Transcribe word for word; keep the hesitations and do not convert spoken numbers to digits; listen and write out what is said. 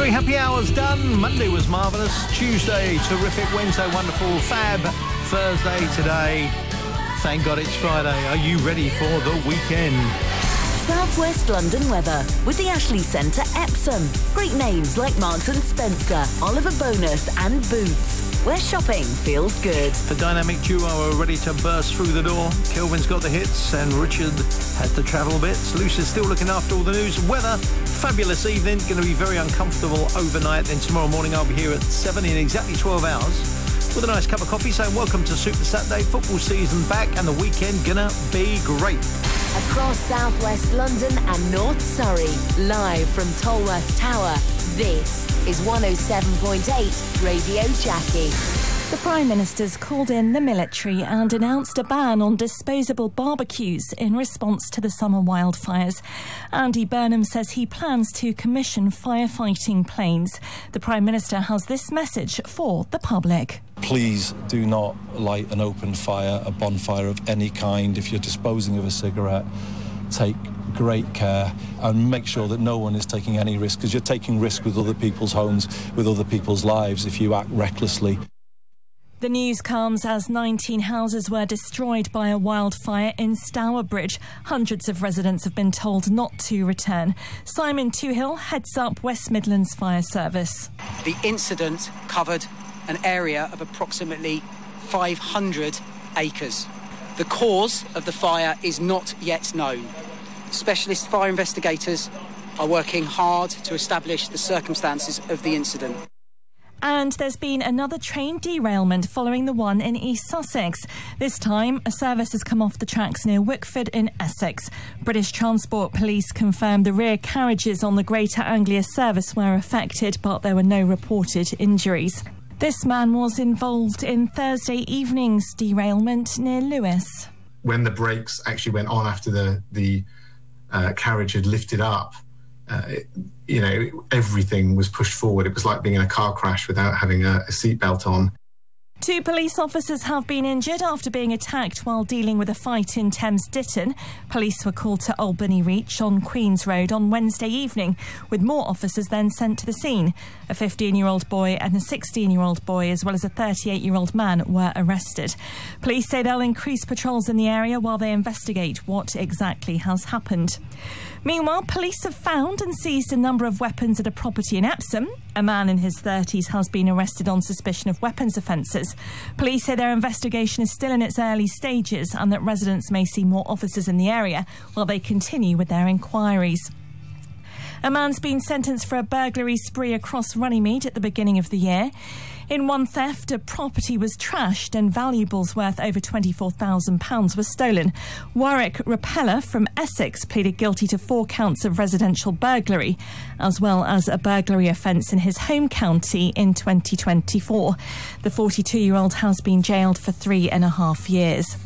Three happy hours done. Monday was marvellous. Tuesday, terrific. Wednesday, wonderful. Fab. Thursday today. Thank God it's Friday. Are you ready for the weekend? South West London weather with the Ashley Centre Epsom. Great names like Marks and Spencer, Oliver Bonus and Boots, where shopping feels good. The dynamic duo are ready to burst through the door. Kelvin's got the hits and Richard has the travel bits. Lucia's still looking after all the news. Weather, fabulous evening. Going to be very uncomfortable overnight. Then tomorrow morning I'll be here at seven in exactly twelve hours with a nice cup of coffee saying welcome to Super Saturday. Football season back and the weekend gonna be great. Across South West London and North Surrey, live from Tolworth Tower, this is one oh seven point eight Radio Jackie. The Prime Minister's called in the military and announced a ban on disposable barbecues in response to the summer wildfires. Andy Burnham says he plans to commission firefighting planes. The Prime Minister has this message for the public. Please do not light an open fire, a bonfire of any kind. If you're disposing of a cigarette, take great care and make sure that no one is taking any risk, because you're taking risk with other people's homes, with other people's lives if you act recklessly. The news comes as nineteen houses were destroyed by a wildfire in Stourbridge. Hundreds of residents have been told not to return. Simon Toohill heads up West Midlands Fire Service. The incident covered an area of approximately five hundred acres. The cause of the fire is not yet known. Specialist fire investigators are working hard to establish the circumstances of the incident. And there's been another train derailment following the one in East Sussex. This time, a service has come off the tracks near Wickford in Essex. British Transport Police confirmed the rear carriages on the Greater Anglia service were affected, but there were no reported injuries. This man was involved in Thursday evening's derailment near Lewes. When the brakes actually went on after the, the uh, carriage had lifted up, uh, it, you know, everything was pushed forward. It was like being in a car crash without having a, a seatbelt on. Two police officers have been injured after being attacked while dealing with a fight in Thames Ditton. Police were called to Albany Reach on Queen's Road on Wednesday evening, with more officers then sent to the scene. A fifteen-year-old boy and a sixteen-year-old boy, as well as a thirty-eight-year-old man, were arrested. Police say they'll increase patrols in the area while they investigate what exactly has happened. Meanwhile, police have found and seized a number of weapons at a property in Epsom. A man in his thirties has been arrested on suspicion of weapons offences. Police say their investigation is still in its early stages and that residents may see more officers in the area while they continue with their inquiries. A man's been sentenced for a burglary spree across Runnymede at the beginning of the year. In one theft, a property was trashed and valuables worth over twenty-four thousand pounds were stolen. Warwick Repeller from Essex pleaded guilty to four counts of residential burglary, as well as a burglary offence in his home county in twenty twenty-four. The forty-two-year-old has been jailed for three and a half years.